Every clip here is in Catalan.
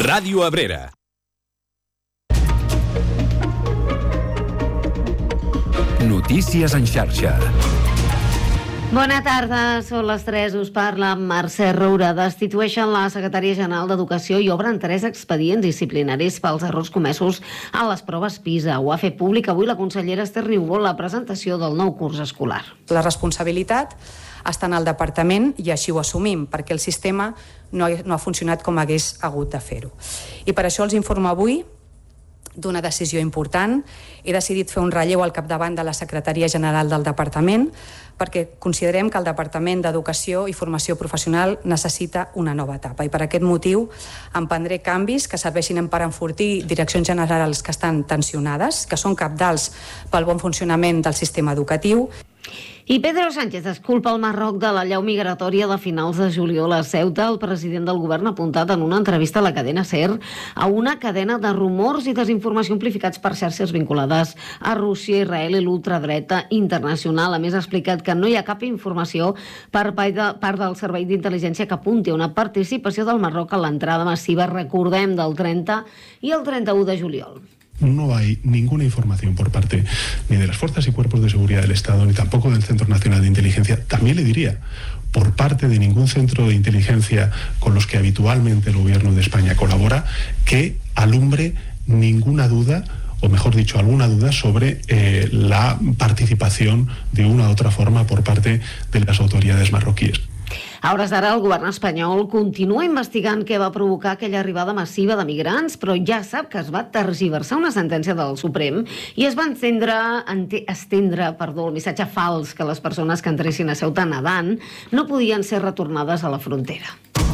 Ràdio Abrera. Notícies en xarxa. Bona tarda, són les 3, us parla Mercè Roura. Destitueixen la secretària general d'Educació i obren 3 expedients disciplinaris pels errors comesos a les proves PISA. Ho ha fet públic avui la consellera Esther Niubó en la presentació del nou curs escolar. La responsabilitat està en el departament i així ho assumim, perquè el sistema no ha funcionat com hagués hagut de fer-ho. I per això els informo avui d'una decisió important. He decidit fer un relleu al capdavant de la Secretaria General del Departament perquè considerem que el Departament d'Educació i Formació Professional necessita una nova etapa i per aquest motiu emprendré canvis que serveixin per enfortir direccions generals que estan tensionades, que són cabdals pel bon funcionament del sistema educatiu. I Pedro Sánchez es culpa al Marroc de l'allau migratòria de finals de juliol a Ceuta. El president del govern ha apuntat en una entrevista a la cadena SER a una cadena de rumors i desinformació amplificats per xarxes vinculades a Rússia, Israel i l'ultradreta internacional. A més, ha explicat que no hi ha cap informació per part del Servei d'Intel·ligència que apunti a una participació del Marroc a l'entrada massiva, recordem, del 30 i el 31 de juliol. No hay ninguna información por parte ni de las fuerzas y cuerpos de seguridad del Estado, ni tampoco del Centro Nacional de Inteligencia. También le diría, por parte de ningún centro de inteligencia con los que habitualmente el Gobierno de España colabora, que alumbre ninguna duda, o mejor dicho, alguna duda sobre la participación de una u otra forma por parte de las autoridades marroquíes. A hores d'ara, el govern espanyol continua investigant què va provocar aquella arribada massiva de migrants, però ja sap que es va tergiversar una sentència del Suprem i es va estendre el missatge fals que les persones que entressin a Ceuta nedant no podien ser retornades a la frontera.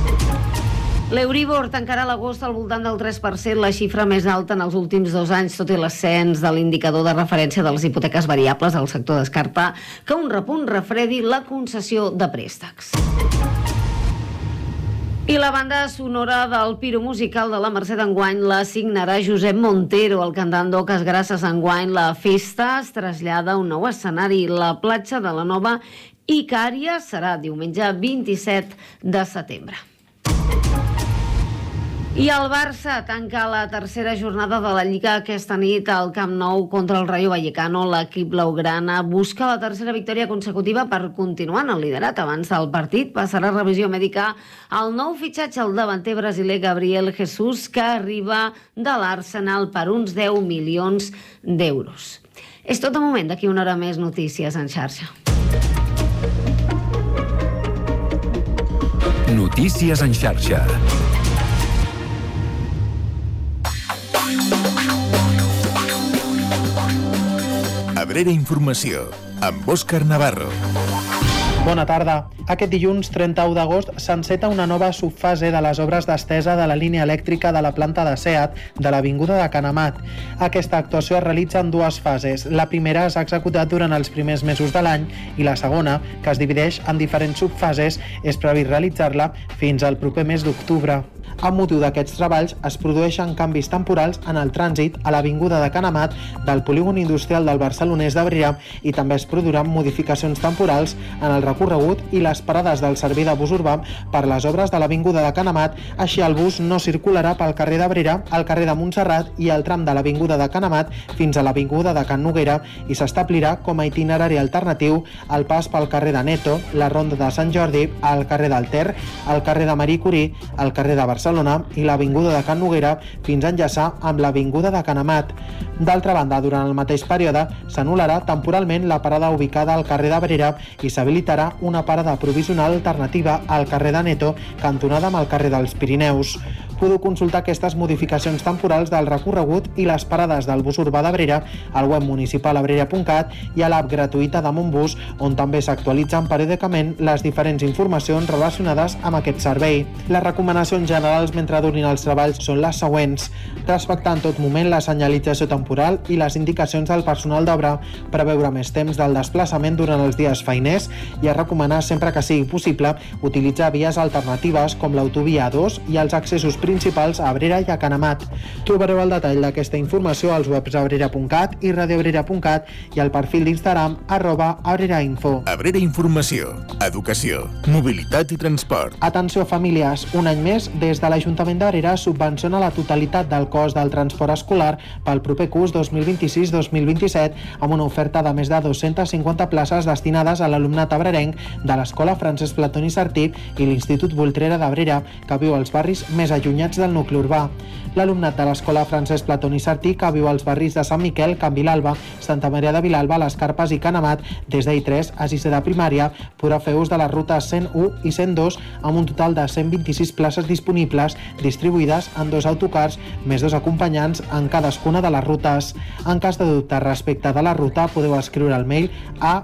L'Euribor tancarà l'agost al voltant del 3%, la xifra més alta en els últims 2 anys, tot i l'ascens de l'indicador de referència de les hipoteques variables. El sector descarta que un repunt refredi la concessió de préstecs. I la banda sonora del Piro musical de la Mercè d'enguany la signarà Josep Montero. El cantant d'Oques Grasses enguany la festa es trasllada a un nou escenari. La platja de la Nova Icària serà diumenge 27 de setembre. I el Barça tanca la tercera jornada de la Lliga aquesta nit al Camp Nou contra el Rayo Vallecano. L'equip blaugrana busca la tercera victòria consecutiva per continuar en el liderat. Abans del partit passarà revisió mèdica al nou fitxatge, el davanter brasiler Gabriel Jesús, que arriba de l'Arsenal per uns 10 milions d'euros. És tot de moment, d'aquí una hora més notícies en xarxa. Notícies en xarxa. Abrera Informació, amb Òscar Navarro. Bona tarda. Aquest dilluns 31 d'agost s'enceta una nova subfase de les obres d'estesa de la línia elèctrica de la planta de SEAT de l'Avinguda de Can Amat. Aquesta actuació es realitza en 2 fases. La primera s'ha executat durant els primers mesos de l'any i la segona, que es divideix en diferents subfases, és previst realitzar-la fins al proper mes d'octubre. Amb motiu d'aquests treballs es produeixen canvis temporals en el trànsit a l'Avinguda de Can Amat del polígon industrial del Barcelonès d'Abrera i també es produiran modificacions temporals en el recorregut i les parades del servei de bus urbà per les obres de l'Avinguda de Can Amat. Així el bus no circularà pel carrer d'Abrera, el carrer de Montserrat i el tram de l'Avinguda de Can Amat fins a l'Avinguda de Can Noguera i s'establirà com a itinerari alternatiu el pas pel carrer de Neto, la ronda de Sant Jordi, el carrer del Ter, el carrer de Marie Curie, el carrer de Barcelona i l'Avinguda de Can Noguera fins a enllaçar amb l'Avinguda de Can Amat. D'altra banda, durant el mateix període s'anul·larà temporalment la parada ubicada al carrer d'Abrera i s'habilitarà una parada provisional alternativa al carrer de Neto, cantonada amb el carrer dels Pirineus. Podeu consultar aquestes modificacions temporals del recorregut i les parades del bus urbà d'Abrera al web municipal abrera.cat i a l'app gratuïta de Montbus, on també s'actualitzen periòdicament les diferents informacions relacionades amb aquest servei. Les recomanacions generals mentre durin els treballs són les següents: respectar en tot moment la senyalització temporal i les indicacions del personal d'obra, preveure més temps del desplaçament durant els dies feiners i a recomanar sempre que sigui possible utilitzar vies alternatives com l'autovia A2 i els accessos principals principals a Abrera i a Canemat. Trobareu el detall d'aquesta informació als webs abrera.cat i radioabrera.cat i al perfil d'Instagram @abrerainfo. Abrera Informació, Educació, Mobilitat i Transport. Atenció famílies, un any més, des de l'Ajuntament d'Abrera subvenciona la totalitat del cost del transport escolar pel proper curs 2026-2027 amb una oferta de més de 250 places destinades a l'alumnat abrerenc de l'Escola Francesc Platón i Sartí i l'Institut Voltrera d'Abrera, que viu als barris més allunyats del nucli urbà. L'alumnat de l'Escola Francesc Platón i Sartí, que viu als barris de Sant Miquel, Can Vilalba, Santa Maria de Vilalba, Les Carpes i Canemat, des d'I3 a 6è de primària, podrà fer ús de les rutes 101 i 102 amb un total de 126 places disponibles distribuïdes en 2 autocars més 2 acompanyants en cadascuna de les rutes. En cas de dubte respecte de la ruta, podeu escriure al mail a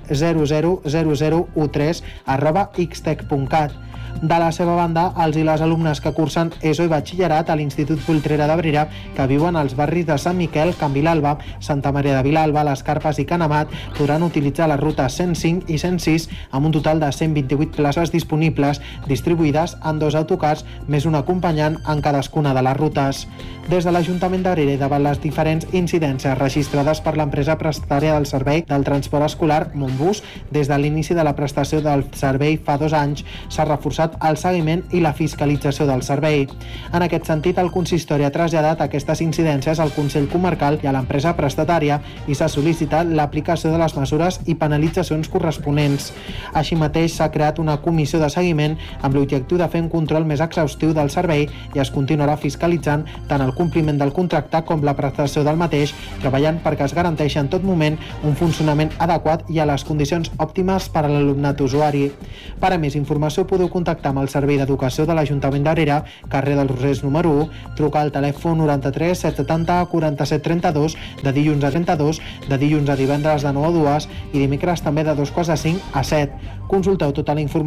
8000013@xtec.cat. De la seva banda, els i les alumnes que cursen ESO i batxillerat a l'Institut Voltrera d'Abrera, que viuen als barris de Sant Miquel, Can Vilalba, Santa Maria de Vilalba, Les Carpes i Canemat, podran utilitzar les rutes 105 i 106 amb un total de 128 places disponibles distribuïdes en 2 autocars més un acompanyant en cadascuna de les rutes. Des de l'Ajuntament d'Abrera i davant les diferents incidències registrades per l'empresa prestatària del servei del transport escolar Montbus, des de l'inici de la prestació del servei fa 2 anys, s'ha reforçat el seguiment i la fiscalització del servei. En aquest sentit, el consistori ha traslladat aquestes incidències al Consell Comarcal i a l'empresa prestatària i s'ha sol·licitat l'aplicació de les mesures i penalitzacions corresponents. Així mateix, s'ha creat una comissió de seguiment amb l'objectiu de fer un control més exhaustiu del servei i es continuarà fiscalitzant tant el compliment del contracte com la prestació del mateix, treballant perquè es garanteixi en tot moment un funcionament adequat i a les condicions òptimes per a l'alumnat usuari. Per a més informació podeu contactar amb el Servei d'Educació de l'Ajuntament d'Abrera, carrer dels Rosers número 1, trucar al telèfon 93 770 47 32 de dilluns a 32, de dilluns a divendres de 9 a 2 i dimecres també de 2:45 a 7. Consulteu tota la informació